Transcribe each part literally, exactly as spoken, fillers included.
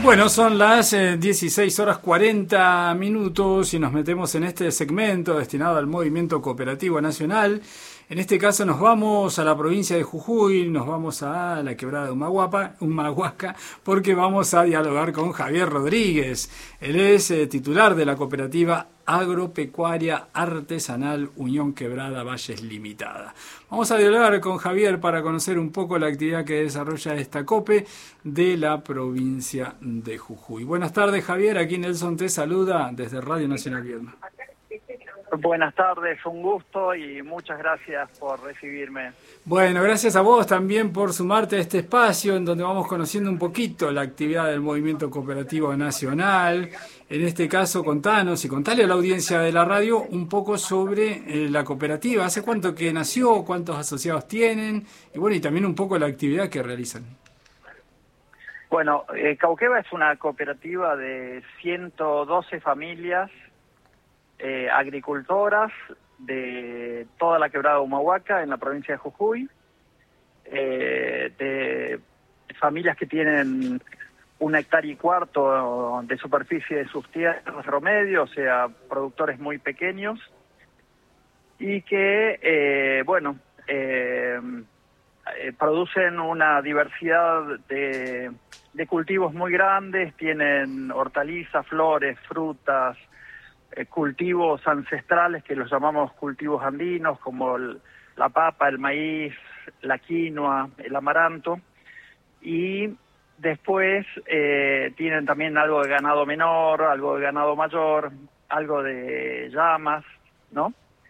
Bueno, son las eh, dieciséis horas cuarenta minutos y nos metemos en este segmento destinado al Movimiento Cooperativo Nacional. En este caso nos vamos a la provincia de Jujuy, nos vamos a la quebrada de Humahuapa, Humahuaca, porque vamos a dialogar con Javier Rodríguez. Él es eh, titular de la cooperativa Agropecuaria Artesanal Unión Quebrada Valles Limitada. Vamos a dialogar con Javier para conocer un poco la actividad que desarrolla esta COPE de la provincia de Jujuy. Buenas tardes, Javier. Aquí Nelson te saluda desde Radio Nacional Viedma. Buenas tardes, un gusto y muchas gracias por recibirme. Bueno, gracias a vos también por sumarte a este espacio en donde vamos conociendo un poquito la actividad del Movimiento Cooperativo Nacional. En este caso, contanos y contale a la audiencia de la radio un poco sobre eh, la cooperativa. ¿Hace cuánto que nació? ¿Cuántos asociados tienen? Y bueno, y también un poco la actividad que realizan. Bueno, eh, Cauqueva es una cooperativa de ciento doce familias Eh, agricultoras de toda la quebrada de Humahuaca en la provincia de Jujuy, eh, de familias que tienen un hectárea y cuarto de superficie de sus tierras promedio, o sea, productores muy pequeños, y que, eh, bueno, eh, eh, producen una diversidad de, de cultivos muy grandes, tienen hortalizas, flores, frutas, cultivos ancestrales que los llamamos cultivos andinos, como el, la papa, el maíz, la quinoa, el amaranto, y después eh, tienen también algo de ganado menor, algo de ganado mayor, algo de llamas, ¿no?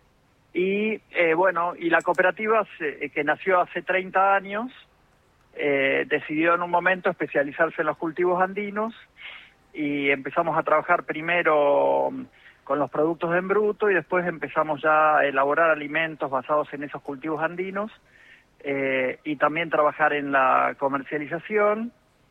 Y eh, bueno, y la cooperativa se, que nació hace treinta años, eh, decidió en un momento especializarse en los cultivos andinos y empezamos a trabajar primero con los productos en bruto y después empezamos ya a elaborar alimentos basados en esos cultivos andinos eh, y también trabajar en la comercialización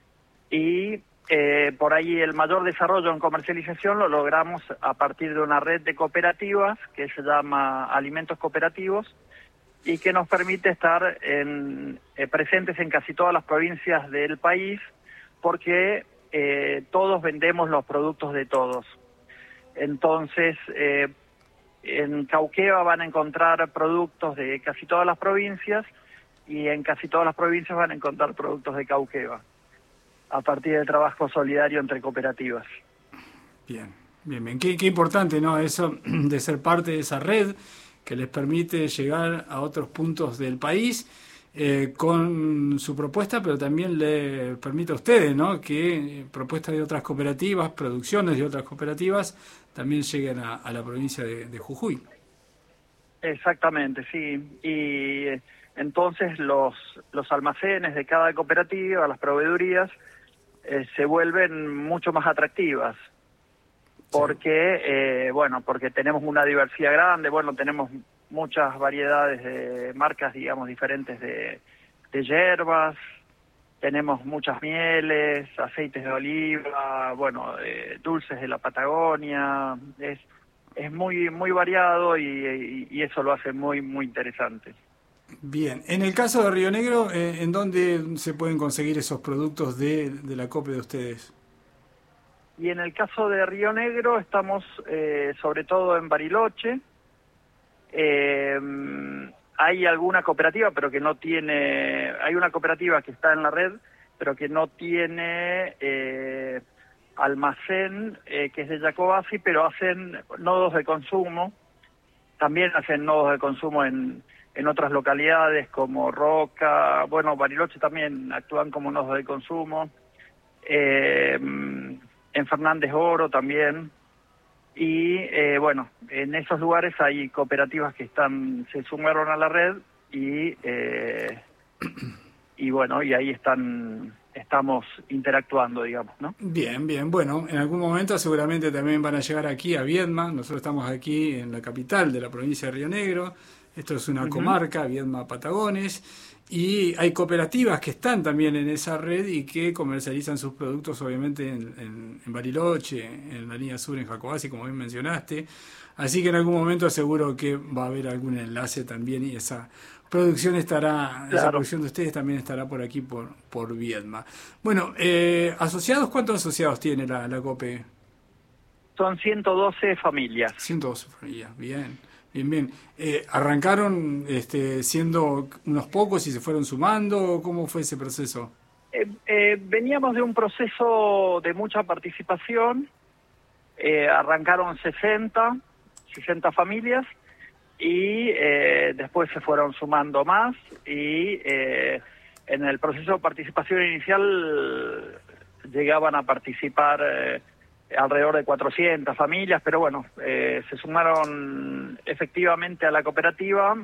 y eh, por ahí el mayor desarrollo en comercialización lo logramos a partir de una red de cooperativas que se llama Alimentos Cooperativos y que nos permite estar en, eh, presentes en casi todas las provincias del país porque eh, todos vendemos los productos de todos. Entonces, eh, en Cauqueva van a encontrar productos de casi todas las provincias y en casi todas las provincias van a encontrar productos de Cauqueva a partir del trabajo solidario entre cooperativas. Bien, bien, bien. Qué, qué importante, ¿no? Eso de ser parte de esa red que les permite llegar a otros puntos del país eh, con su propuesta, pero también le permite a ustedes, ¿no? Que eh, propuestas de otras cooperativas, producciones de otras cooperativas también lleguen a, a la provincia de, de Jujuy. Exactamente, sí. Y eh, entonces los los almacenes de cada cooperativa, las proveedurías, eh, se vuelven mucho más atractivas. Porque, sí. eh, bueno, porque tenemos una diversidad grande, bueno, tenemos muchas variedades de marcas, digamos, diferentes de, de hierbas, tenemos muchas mieles, aceites de oliva, bueno, eh, dulces de la Patagonia, es es muy muy variado y, y, y eso lo hace muy muy interesante. Bien, en el caso de Río Negro, eh, ¿en dónde se pueden conseguir esos productos de, de la COPE de ustedes? Y en el caso de Río Negro estamos eh, sobre todo en Bariloche. Eh, hay alguna cooperativa, pero que no tiene... Hay una cooperativa que está en la red, pero que no tiene eh, almacén, eh, que es de Jacobasi, pero hacen nodos de consumo. También hacen nodos de consumo en, en otras localidades como Roca. Bueno, Bariloche también actúan como nodos de consumo. Eh, en Fernández Oro también. Y eh, bueno, en esos lugares hay cooperativas que están se sumaron a la red y eh, y bueno, y ahí están estamos interactuando, digamos, ¿no? Bien, bien. Bueno, en algún momento seguramente también van a llegar aquí a Viedma. Nosotros estamos aquí en la capital de la provincia de Río Negro. Esto es una uh-huh. comarca, Viedma Patagones. Y hay cooperativas que están también en esa red y que comercializan sus productos obviamente en, en, en Bariloche, en la línea sur, en Jacobasi, como bien mencionaste. Así que en algún momento seguro que va a haber algún enlace también y esa producción estará, Claro. esa producción de ustedes también estará por aquí, por, por Viedma. Bueno, eh, asociados, ¿cuántos asociados tiene la, la COPE? Son ciento doce familias. ciento doce familias, bien, bien, bien. Eh, ¿Arrancaron este, siendo unos pocos y se fueron sumando? ¿Cómo fue ese proceso? Eh, eh, veníamos de un proceso de mucha participación. Eh, arrancaron sesenta, sesenta familias y eh, después se fueron sumando más y eh, en el proceso de participación inicial llegaban a participar eh, alrededor de cuatrocientas familias, pero bueno, eh, se sumaron efectivamente a la cooperativa,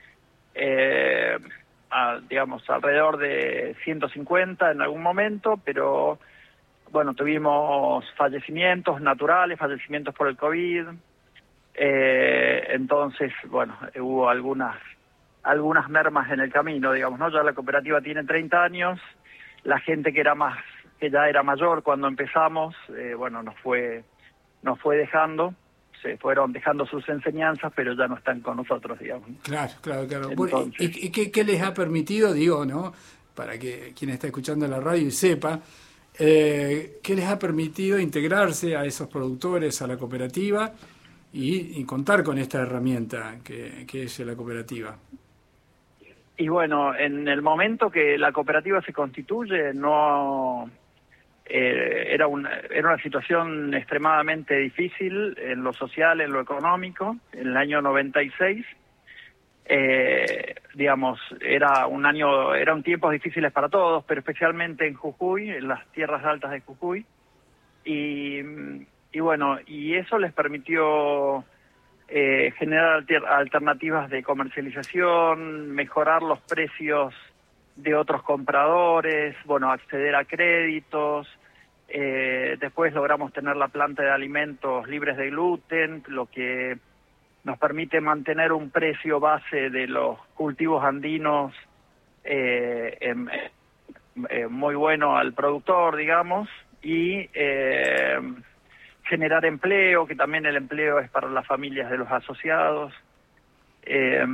eh, a, digamos, alrededor de ciento cincuenta en algún momento, pero bueno, tuvimos fallecimientos naturales, fallecimientos por el COVID, eh, entonces, bueno, hubo algunas algunas mermas en el camino, digamos, ¿no? Ya la cooperativa tiene treinta años, la gente que era más, que ya era mayor cuando empezamos, eh, bueno, nos fue, nos fue dejando, se fueron dejando sus enseñanzas, pero ya no están con nosotros, digamos. Claro, claro, claro. Entonces, Bueno, ¿y, y qué, qué les ha permitido, digo, no? Para que quien está escuchando la radio y sepa, eh, ¿qué les ha permitido integrarse a esos productores, a la cooperativa y, y contar con esta herramienta que, que es la cooperativa? Y bueno, en el momento que la cooperativa se constituye, no eh, era una era una situación extremadamente difícil en lo social, en lo económico. En el año noventa y seis, eh, digamos, era un año, eran tiempos difíciles para todos, pero especialmente en Jujuy, en las tierras altas de Jujuy. Y, y bueno, y eso les permitió Eh, generar alter, alternativas de comercialización, mejorar los precios de otros compradores, bueno, acceder a créditos. Eh, después logramos tener la planta de alimentos libres de gluten, lo que nos permite mantener un precio base de los cultivos andinos eh, en, eh, muy bueno al productor, digamos, y eh, generar empleo, que también el empleo es para las familias de los asociados. Eh,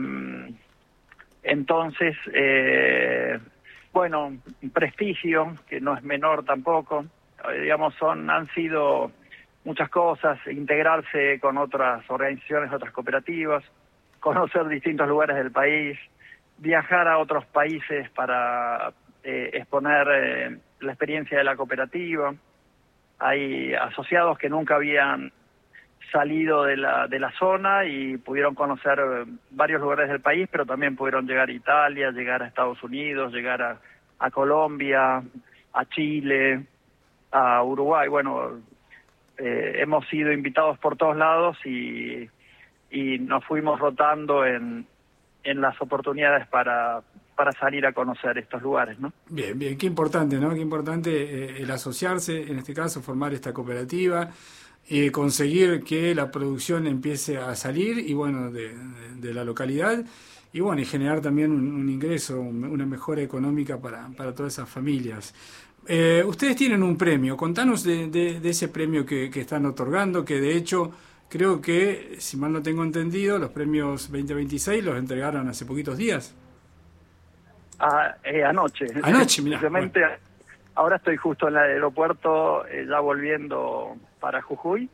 entonces, eh, bueno, prestigio, que no es menor tampoco, eh, digamos, son han sido muchas cosas, integrarse con otras organizaciones, otras cooperativas, conocer distintos lugares del país, viajar a otros países para eh, exponer eh, la experiencia de la cooperativa. Hay asociados que nunca habían salido de la de la zona y pudieron conocer varios lugares del país, pero también pudieron llegar a Italia, llegar a Estados Unidos, llegar a, a Colombia, a Chile, a Uruguay. Bueno, eh, hemos sido invitados por todos lados y, y nos fuimos rotando en, en las oportunidades para... para salir a conocer estos lugares, ¿no? Bien, bien, qué importante, ¿no? Qué importante eh, el asociarse, en este caso formar esta cooperativa, y eh, conseguir que la producción empiece a salir y bueno, de, de, de la localidad y bueno, y generar también un, un ingreso, un, una mejora económica para, para todas esas familias. Eh, ustedes tienen un premio, contanos de, de, de ese premio que, que están otorgando, que de hecho creo que, si mal no tengo entendido, los premios veinte veintiséis los entregaron hace poquitos días. Ah, eh, anoche. Anoche, mirá. Bueno. Ahora estoy justo en el aeropuerto, eh, ya volviendo para Jujuy,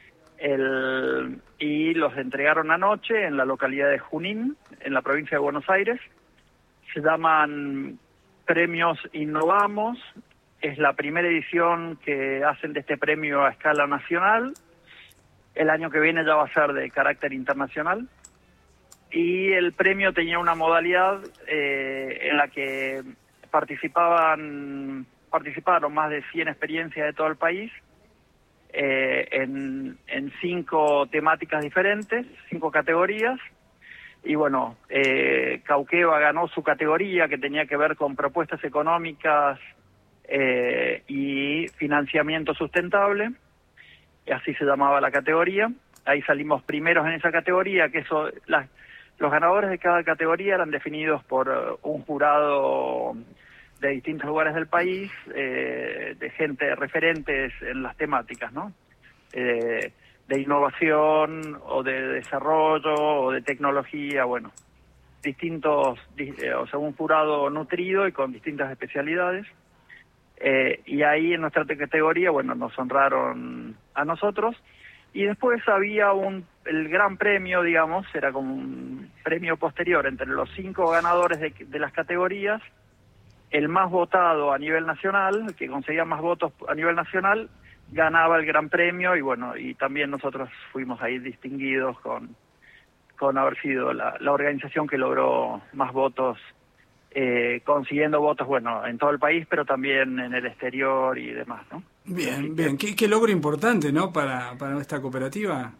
el, y los entregaron anoche en la localidad de Junín, en la provincia de Buenos Aires. Se llaman Premios Innovamos, es la primera edición que hacen de este premio a escala nacional. El año que viene ya va a ser de carácter internacional. Y el premio tenía una modalidad eh, en la que participaban participaron más de cien experiencias de todo el país eh, en, en cinco temáticas diferentes, cinco categorías. Y bueno, eh, Cauqueva ganó su categoría, que tenía que ver con propuestas económicas eh, y financiamiento sustentable, y así se llamaba la categoría. Ahí salimos primeros en esa categoría, que eso... las Los ganadores de cada categoría eran definidos por uh, un jurado de distintos lugares del país, eh, de gente referentes en las temáticas, ¿no? Eh, de innovación o de desarrollo o de tecnología, bueno. distintos, eh, o sea, un jurado nutrido y con distintas especialidades. Eh, y ahí en nuestra categoría, bueno, nos honraron a nosotros. Y después había un el gran premio, digamos, era como un premio posterior entre los cinco ganadores de, de las categorías. El más votado a nivel nacional, el que conseguía más votos a nivel nacional, ganaba el gran premio. Y bueno, y también nosotros fuimos ahí distinguidos con, con haber sido la, la organización que logró más votos, eh, consiguiendo votos, bueno, en todo el país, pero también en el exterior y demás, ¿no? Bien, bien. ¿Qué, qué logro importante, ¿no? Para, para esta cooperativa.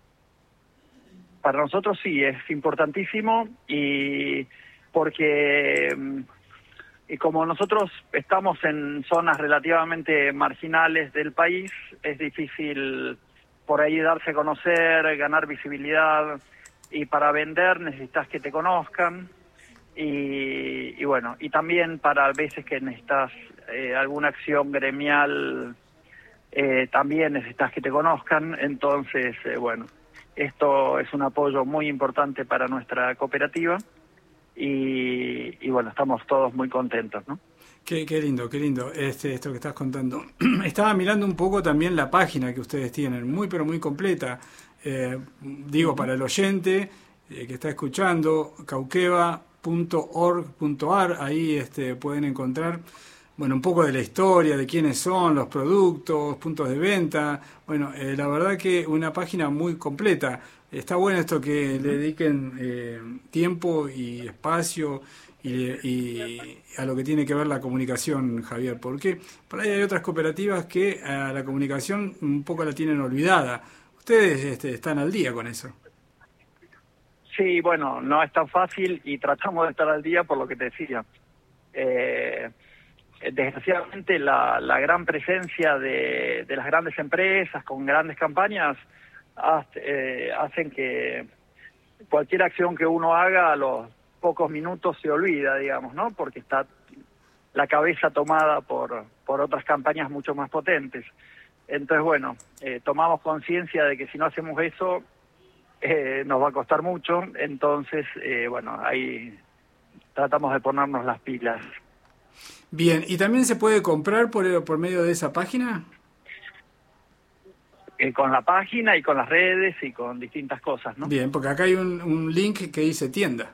Para nosotros sí, es importantísimo, y porque y como nosotros estamos en zonas relativamente marginales del país, es difícil por ahí darse a conocer, ganar visibilidad, y para vender necesitas que te conozcan, y, y bueno, y también para veces que necesitas eh, alguna acción gremial, eh, también necesitas que te conozcan. Entonces, eh, bueno, esto es un apoyo muy importante para nuestra cooperativa, y, y bueno, estamos todos muy contentos, ¿no? Qué, qué lindo, qué lindo este, esto que estás contando. Estaba mirando un poco también la página que ustedes tienen, muy pero muy completa. Eh, digo, para el oyente eh, que está escuchando, cauqueva punto org punto a r, ahí este, pueden encontrar, bueno, un poco de la historia, de quiénes son, los productos, puntos de venta. Bueno, eh, la verdad que una página muy completa. Está bueno esto que le dediquen eh, tiempo y espacio y, y a lo que tiene que ver la comunicación, Javier, porque por ahí hay otras cooperativas que a la comunicación un poco la tienen olvidada. Ustedes este, están al día con eso. Sí, bueno, no es tan fácil y tratamos de estar al día por lo que te decía. Eh, desgraciadamente la, la gran presencia de, de las grandes empresas con grandes campañas hace, eh, hacen que cualquier acción que uno haga a los pocos minutos se olvida, digamos, ¿no? Porque está la cabeza tomada por, por otras campañas mucho más potentes. Entonces, bueno, eh, tomamos conciencia de que si no hacemos eso, eh, nos va a costar mucho. Entonces, eh, bueno, ahí tratamos de ponernos las pilas. Bien, ¿y también se puede comprar por, por medio de esa página? Eh, con la página y con las redes y con distintas cosas, ¿no? Bien, porque acá hay un, un link que dice tienda.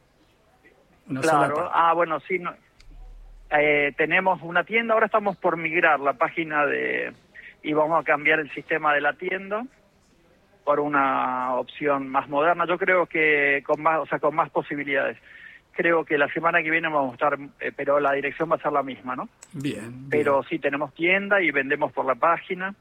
Una claro, sola ah, bueno, sí, no, eh, tenemos una tienda, ahora estamos por migrar la página de y vamos a cambiar el sistema de la tienda por una opción más moderna. Yo creo que con más, o sea, con más posibilidades. Creo que la semana que viene vamos a estar, eh, pero la dirección va a ser la misma, ¿no? Bien, bien. Pero sí tenemos tienda y vendemos por la página.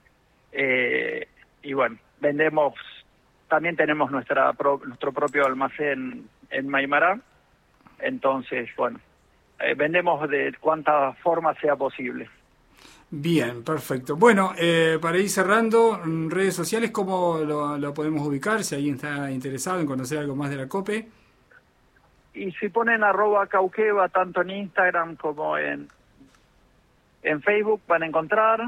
Eh, y bueno, vendemos, también tenemos nuestra pro, nuestro propio almacén en Maimará. Entonces, bueno, eh, vendemos de cuanta forma sea posible. Bien, perfecto. Bueno, eh, para ir cerrando, en redes sociales, ¿cómo lo, lo podemos ubicar? Si alguien está interesado en conocer algo más de la COPE. Y si ponen arroba cauqueva, tanto en Instagram como en, en Facebook, van a encontrar.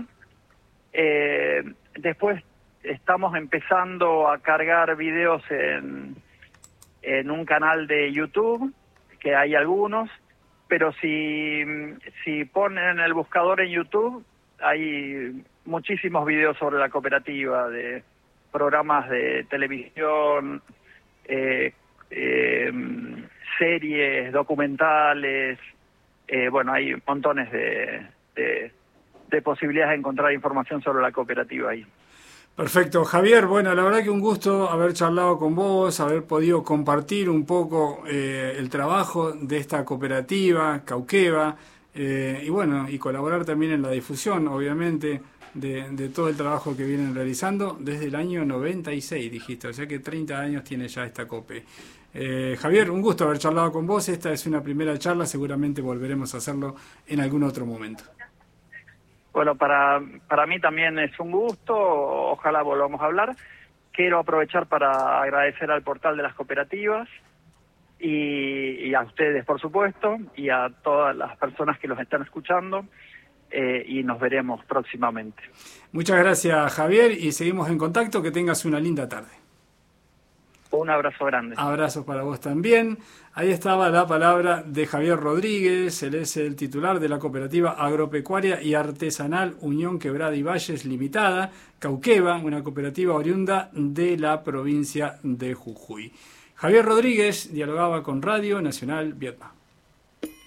Eh, después estamos empezando a cargar videos en, en un canal de YouTube, que hay algunos, pero si, si ponen en el buscador en YouTube, hay muchísimos videos sobre la cooperativa, de programas de televisión, eh, eh, series, documentales, eh, bueno, hay montones de, de, de posibilidades de encontrar información sobre la cooperativa ahí. Perfecto, Javier, bueno, la verdad que un gusto haber charlado con vos, haber podido compartir un poco eh, el trabajo de esta cooperativa, Cauqueva, eh, y bueno, y colaborar también en la difusión, obviamente, de, de todo el trabajo que vienen realizando desde el año noventa y seis, dijiste, o sea que treinta años tiene ya esta COPE. Eh, Javier, un gusto haber charlado con vos, esta es una primera charla, seguramente volveremos a hacerlo en algún otro momento. Bueno, para, para mí también es un gusto, ojalá volvamos a hablar. Quiero aprovechar para agradecer al portal de las cooperativas y, y a ustedes, por supuesto, y a todas las personas que los están escuchando, eh, y nos veremos próximamente. Muchas gracias, Javier, y seguimos en contacto, que tengas una linda tarde. Un abrazo grande. Abrazos para vos también. Ahí estaba la palabra de Javier Rodríguez, él es el titular de la Cooperativa Agropecuaria y Artesanal Unión Quebrada y Valles Limitada, Cauqueva, una cooperativa oriunda de la provincia de Jujuy. Javier Rodríguez dialogaba con Radio Nacional Vietnam.